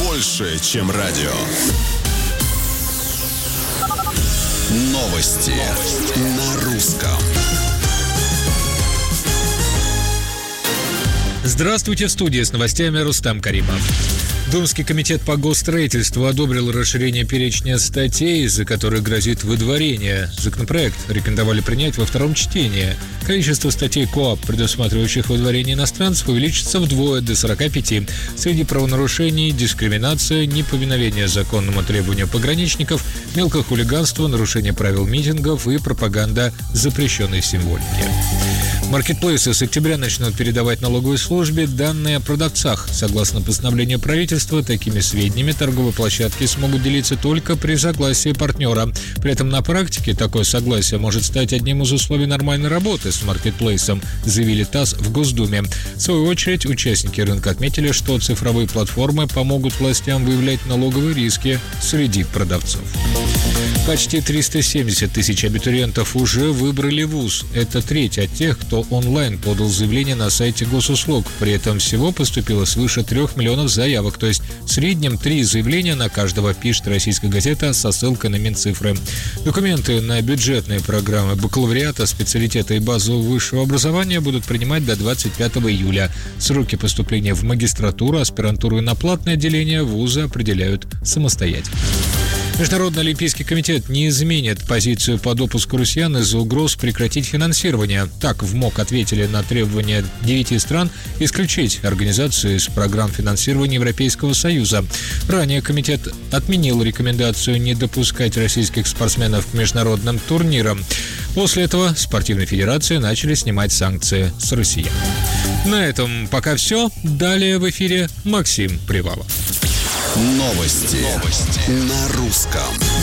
больше, чем радио. Новости на русском. Здравствуйте, в студии с новостями Рустам Каримов. Думский комитет по госстроительству одобрил расширение перечня статей, за которые грозит выдворение. Законопроект рекомендовали принять во втором чтении. Количество статей КоАП, предусматривающих выдворение иностранцев, увеличится вдвое до 45. Среди правонарушений – дискриминация, неповиновение законному требованию пограничников, мелкое хулиганство, нарушение правил митингов и пропаганда запрещенной символики. Маркетплейсы с октября начнут передавать налоговой службе данные о продавцах. Согласно постановлению правительства, такими сведениями торговые площадки смогут делиться только при согласии партнера. При этом на практике такое согласие может стать одним из условий нормальной работы с маркетплейсом, заявили ТАСС в Госдуме. В свою очередь, участники рынка отметили, что цифровые платформы помогут властям выявлять налоговые риски среди продавцов. Почти 370 тысяч абитуриентов уже выбрали вуз. Это треть от тех, кто онлайн подал заявление на сайте госуслуг. При этом всего поступило свыше 3 миллионов заявок, то есть в среднем 3 заявления на каждого, пишет «Российская газета» со ссылкой на Минцифры. Документы на бюджетные программы бакалавриата, специалитета и базового высшего образования будут принимать до 25 июля. Сроки поступления в магистратуру, аспирантуру и на платное отделение вузы определяют самостоятельно. Международный олимпийский комитет не изменит позицию по допуску россиян из-за угроз прекратить финансирование. Так в МОК ответили на требования 9 стран исключить организацию из программ финансирования Европейского Союза. Ранее комитет отменил рекомендацию не допускать российских спортсменов к международным турнирам. После этого спортивные федерации начали снимать санкции с россиян. На этом пока все. Далее в эфире Максим Привалов. Новости на русском.